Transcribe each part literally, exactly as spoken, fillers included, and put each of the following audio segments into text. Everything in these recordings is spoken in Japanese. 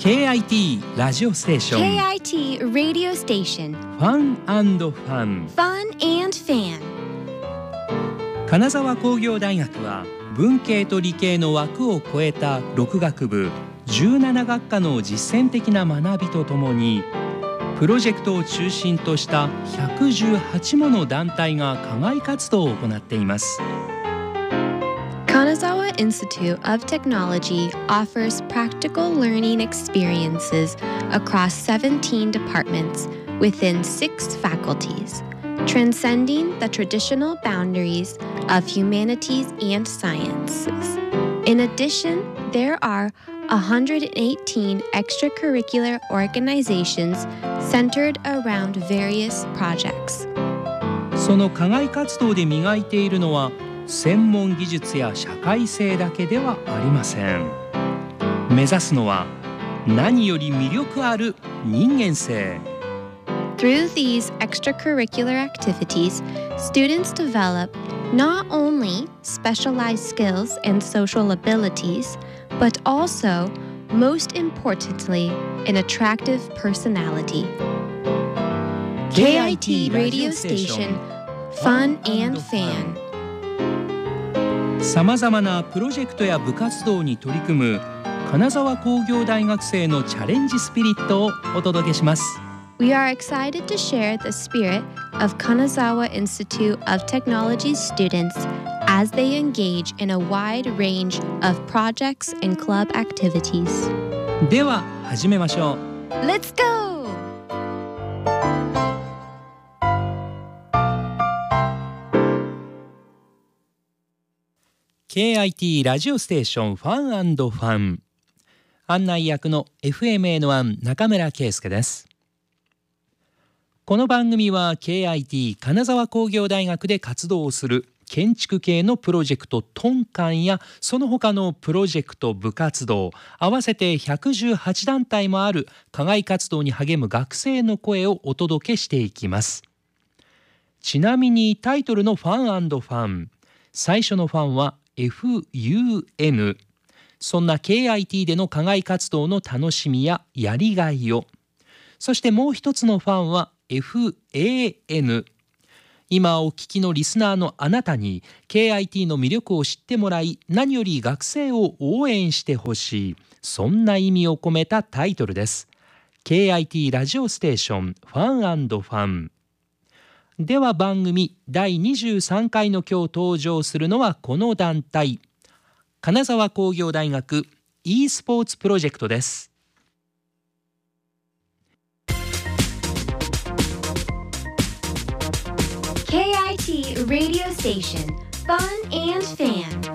ケーアイティー ラジオステーションケーアイティー Radio Station ファン&ファン Fun and Fan 金沢工業大学は文系と理系の枠を超えたろく学部じゅうなな学科の実践的な学びとともにプロジェクトを中心としたひゃくじゅうはちもの団体が課外活動を行っています。 Kanazawa Institute of Technology offers practical learning experiences across seventeen departments within six faculties, transcending the traditional boundaries of humanities and sciences. In addition, there are one hundred eighteen extracurricular organizations centered around various projects. その課外活動で磨いているのは専門技術や社会性だけではありません。目指すのは何より魅力ある人間性。 Through these extracurricular activities, students develop not only specialized skills and social abilities, but also, most importantly, an attractive personality. ケーアイティー Radio Station Fun and Fan さまざまなプロジェクトや部活動に取り組む金沢工業大学生のチャレンジスピリットをお届けします。 We are excited to share the spirit of Kanazawa Institute of Technology students as they engage in a wide range of projects and club activities. では始めましょう。 Let's go! ケーアイティー ラジオステーションファン&ファン案内役の エフエムエヌワン 中村圭介です。この番組は ケーアイティー 金沢工業大学で活動をする建築系のプロジェクトトンカンやその他のプロジェクト部活動合わせてひゃくじゅうはち団体もある課外活動に励む学生の声をお届けしていきます。ちなみにタイトルのファン&ファン最初のファンは エフユーエヌ そんな ケーアイティー での課外活動の楽しみややりがいをそしてもう一つのファンは エフエーエヌ 今お聞きのリスナーのあなたに ケーアイティー の魅力を知ってもらい何より学生を応援してほしいそんな意味を込めたタイトルです。 ケーアイティー ラジオステーションファン&ファンでは番組だいにじゅうさんかいの今日登場するのはこの団体金沢工業大学 e スポーツプロジェクトです。 ケーアイティー Radio Station Fun and Fan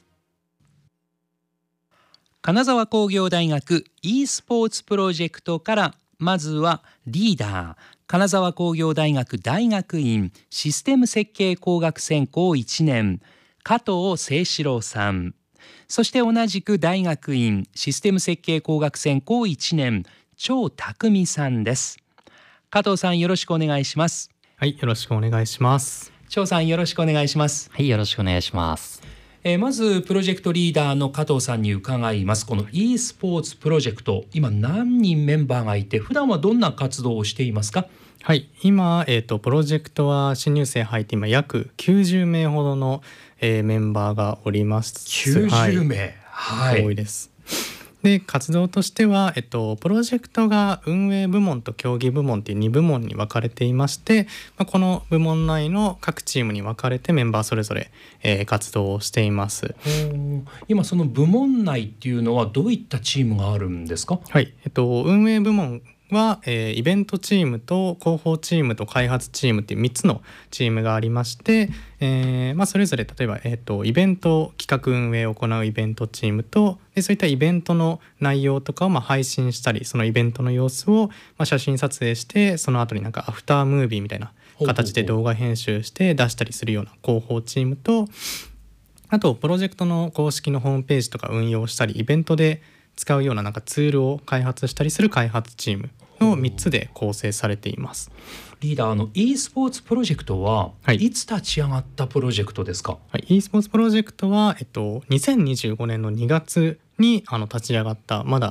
金沢工業大学 e スポーツプロジェクトからまずはリーダー金沢工業大学大学院システム設計工学専攻いちねん加藤清志郎さんそして同じく大学院システム設計工学専攻いちねん張匠さんです。加藤さんよろしくお願いします。 はい、よろしくお願いします。 張さんよろしくお願いします。 はい、よろしくお願いします。 えー、まずプロジェクトリーダーの加藤さんに伺います。この e スポーツプロジェクト今何人メンバーがいて普段はどんな活動をしていますか？ はい、今、えーと、プロジェクトは新入生入って今約きゅうじゅうめいほどの、えー、メンバーがおります。 きゅうじゅうめい、はい、 多いです。で活動としては、えっと、プロジェクトが運営部門と競技部門というに部門に分かれていまして、まあ、この部門内の各チームに分かれてメンバーそれぞれ、えー、活動をしています。 今その部門内っていうのはどういったチームがあるんですか？ はい、えっと、運営部門は、えー、イベントチームと広報チームと開発チームっていうみっつのチームがありまして、えーまあ、それぞれ例えば、えーと、イベント企画運営を行うイベントチームとでそういったイベントの内容とかをまあ配信したりそのイベントの様子をまあ写真撮影してその後になんかアフタームービーみたいな形で動画編集して出したりするような広報チームとあとプロジェクトの公式のホームページとか運用したりイベントで使うようななんかツールを開発したりする開発チームのみっつで構成されています。 リーダーの e スポーツプロジェクトは、はい、いつ立ち上がったプロジェクトですか？ はい、e スポーツプロジェクトは、えっと、にせんにじゅうごねんのにがつにあの立ち上がったまだ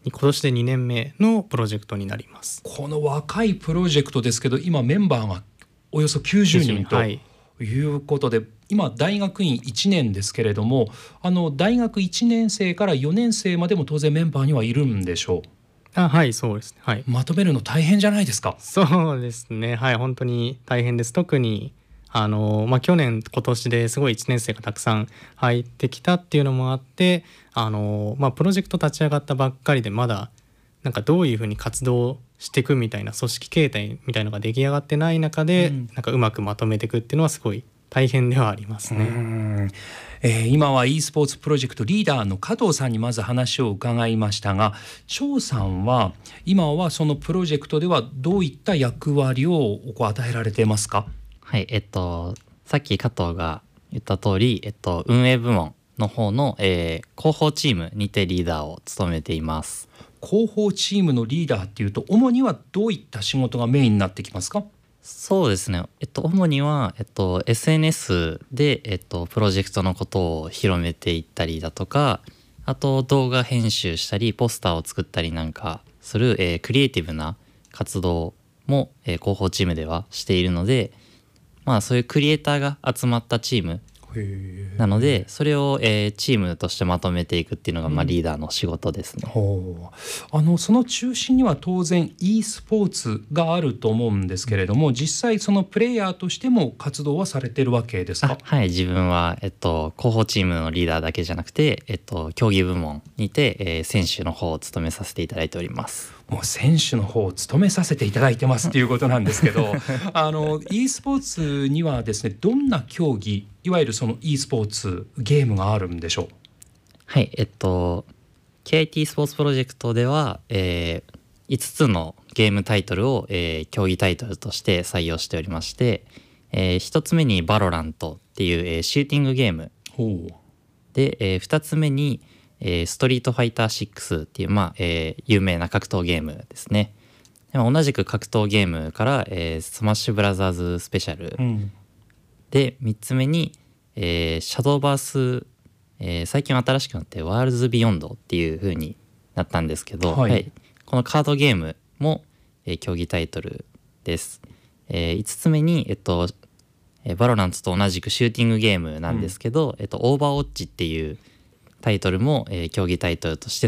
今年でにねんめのプロジェクトになります。 この若いプロジェクトですけど、今メンバーがおよそきゅうじゅうにんということで、はい、今大学院いちねんですけれども、あの大学いちねん生からよねん生までも当然メンバーにはいるんでしょう。 あ、はいそうですね、はい、 まとめるの大変じゃないですか。 そうですね、はい、本当に大変です。特にあの、まあ、去年今年ですごいいちねん生がたくさん入ってきたっていうのもあって、あの、まあ、プロジェクト立ち上がったばっかりでまだなんかどういうふうに活動していくみたいな組織形態みたいなのが出来上がってない中で、うん、なんかうまくまとめていくっていうのはすごい大変ではありますね。 うん、えー、今は e スポーツプロジェクトリーダーの加藤さんにまず話を伺いましたが、張さんは今はそのプロジェクトではどういった役割を与えられていますか？ はい、えっとさっき加藤が言った通り、えっと、運営部門の方の、えー、広報チームにてリーダーを務めています。 広報チームのリーダーっていうと、主にはどういった仕事がメインになってきますか？ そうですね、えっと、主には、えっと、エスエヌエス で、えっと、プロジェクトのことを広めていったりだとか、あと動画編集したりポスターを作ったりなんかする、えー、クリエイティブな活動も、えー、広報チームではしているので、まあ、そういうクリエイターが集まったチームなので、それを、えー、チームとしてまとめていくっていうのが、まあ、リーダーの仕事ですね。 うん、あのその中心には当然 e スポーツがあると思うんですけれども、実際そのプレイヤーとしても活動はされているわけですか？ はい、自分は、えっと、広報チームのリーダーだけじゃなくて、えっと、競技部門にて、えー、選手の方を務めさせていただいております。 もう選手の方を務めさせていただいてますっていうことなんですけどあの e スポーツにはですね、どんな競技、いわゆるその e スポーツゲームがあるんでしょう？ はい、えっと ケーアイティー スポーツプロジェクトでは、えー、いつつのゲームタイトルを、えー、競技タイトルとして採用しておりまして、えー、ひとつめにバロラントっていう、えー、シューティングゲームで、えー、ふたつめにえー、ストリートファイターシックスっていう、まあえー、有名な格闘ゲームですね。でも同じく格闘ゲームから、えー、スマッシュブラザーズスペシャル、うん、でみっつめに、えー、シャドーバース、えー、最近新しくなってワールズビヨンドっていう風になったんですけど、はいはい、このカードゲームも、えー、競技タイトルです。えー、いつつめに、えっとえー、バロラントと同じくシューティングゲームなんですけど、うん、えっと、オーバーウォッチっていうタイトルも、えー、競技タイトルとして